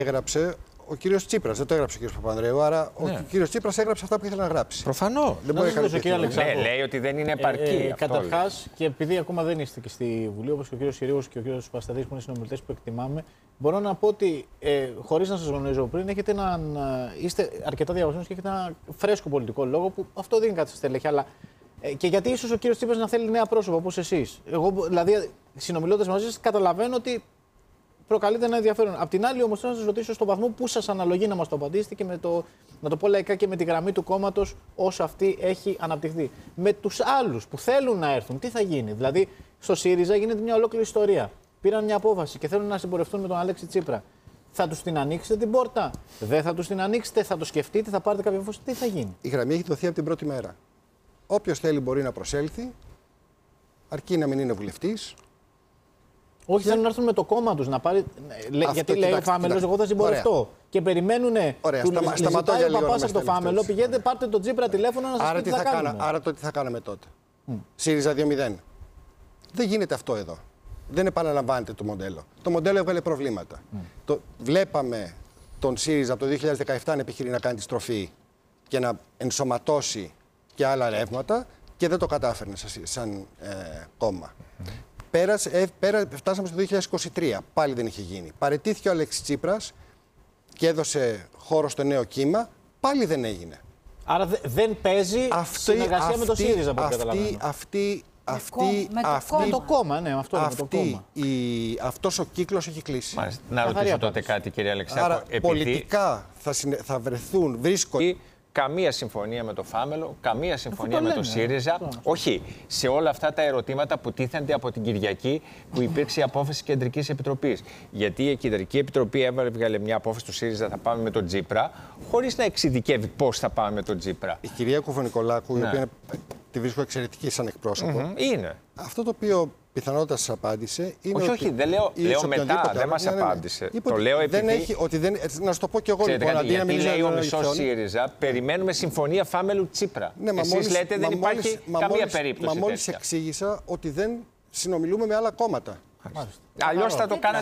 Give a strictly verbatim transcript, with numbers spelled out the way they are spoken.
Έγραψε ο κύριος Τσίπρας, δεν το έγραψε ο κύριος Παπανδρέου, άρα ναι. ο κύριος Τσίπρας έγραψε αυτά που ήθελε να γράψει. Προφανώς. Δεν μπορεί να κάνει. Ναι, λέει ότι δεν είναι επαρκή. Ε, ε, Καταρχάς, και επειδή ακόμα δεν είστε και στη Βουλή, όπως και ο κύριος Κυρίως και ο κύριος Πασταθής, που είναι συνομιλητές που εκτιμάμε, μπορώ να πω ότι ε, χωρίς να σας γνωρίζω πριν, έχετε έναν, είστε αρκετά διαβασμένος και έχετε ένα φρέσκο πολιτικό λόγο που αυτό δεν είναι κάτι στα στελέχη. Αλλά ε, και γιατί ίσως ο κύριος Τσίπρας να θέλει νέα πρόσωπα όπως εσείς. Εγώ, δηλαδή, συνομιλώντας μαζί σας, καταλαβαίνω ότι προκαλείται ένα ενδιαφέρον. Απ' την άλλη, όμως, θέλω να σας ρωτήσω στο βαθμό που σας αναλογεί να μας το απαντήσετε και με το, να το πω λαϊκά, και με τη γραμμή του κόμματος όσο αυτή έχει αναπτυχθεί. Με τους άλλους που θέλουν να έρθουν, τι θα γίνει? Δηλαδή, στο ΣΥΡΙΖΑ γίνεται μια ολόκληρη ιστορία. Πήραν μια απόφαση και θέλουν να συμπορευτούν με τον Αλέξη Τσίπρα. Θα τους την ανοίξετε την πόρτα? Δεν θα τους την ανοίξετε? Θα το σκεφτείτε? Θα πάρετε κάποια απόφαση? Τι θα γίνει? Η γραμμή έχει δοθεί από την πρώτη μέρα. Όποιος θέλει μπορεί να προσέλθει, αρκεί να μην είναι βουλευτής. Όχι, θέλουν να έρθουν με το κόμμα τους να πάρει. Αυτό, γιατί λέει ο Φάμελος, εγώ θα συμπορευτώ. Και περιμένουν. Ωραία, του, σταμα, σταματώ για λίγο. Ο παπάς από το Φάμελο, πηγαίνετε, πάρτε τον Τσίπρα τηλέφωνο να σας άρα πει τι τι θα, θα κάνουμε. Κάνα, άρα το τι θα κάναμε τότε. Mm. ΣΥΡΙΖΑ δύο μηδέν. Δεν γίνεται αυτό εδώ. Δεν επαναλαμβάνεται το μοντέλο. Το μοντέλο έβγαλε προβλήματα. Mm. Το, βλέπαμε τον ΣΥΡΙΖΑ από το δύο χιλιάδες δεκαεπτά να επιχειρεί να κάνει τη στροφή και να ενσωματώσει και άλλα ρεύματα και δεν το κατάφερνε σαν, σαν ε, κόμμα. Mm. Πέρασε, ε, πέρα, φτάσαμε στο δύο χιλιάδες είκοσι τρία. Πάλι δεν είχε γίνει. Παραιτήθηκε ο Αλέξης Τσίπρας και έδωσε χώρο στο νέο κύμα. Πάλι δεν έγινε. Άρα δε, δεν παίζει αυτή, συνεργασία αυτή, με το ΣΥΡΙΖΑ, από ό,τι καταλαβαίνω. Αυτή, αυτή, με το αυτή, κόμμα. Με το κόμμα, ναι, αυτό είναι το κόμμα. Η, αυτός ο κύκλος έχει κλείσει. Μάλιστα. Να ρωτήσω τότε κάτι, κύριε Αλεξάκο. Άρα επειδή... πολιτικά θα, συνε, θα βρεθούν, βρίσκονται... Καμία συμφωνία με το Φάμελο, καμία συμφωνία το με λέμε, το ΣΥΡΙΖΑ. αυτό. Όχι, σε όλα αυτά τα ερωτήματα που τίθενται από την Κυριακή που υπήρξε η απόφαση Κεντρικής Επιτροπής. Γιατί η Κεντρική Επιτροπή έβγαλε μια απόφαση του ΣΥΡΙΖΑ, θα πάμε με τον Τσίπρα, χωρίς να εξειδικεύει πώς θα πάμε με τον Τσίπρα. Η κυρία Κουφονικολάκου, Ναι. η οποία είναι, τη βρίσκω εξαιρετική σαν εκπρόσωπο, Mm-hmm. Είναι. αυτό το οποίο πιθανότατα σας απάντησε είναι Όχι, ότι... όχι, δεν λέω, ή λέω σε μετά, οποιονδήποτε δεν άλλο. μας Ναι, ναι, ναι. απάντησε. Είπε Το ότι λέω επειδή... δεν έχει, ότι δεν, να σου το πω κι εγώ. Ξέρετε λοιπόν, κάτι, αντί να γιατί μην λέει ο λένε μισός αληθιών. ΣΥΡΙΖΑ, περιμένουμε συμφωνία Φάμελου Τσίπρα. Ναι, μα Εσείς μόλις, λέτε δεν μα υπάρχει μόλις, καμία μόλις, περίπτωση Μα μόλις τέτοια. εξήγησα ότι δεν συνομιλούμε με άλλα κόμματα. Μάλιστα. Αλλιώς θα το κάνατε.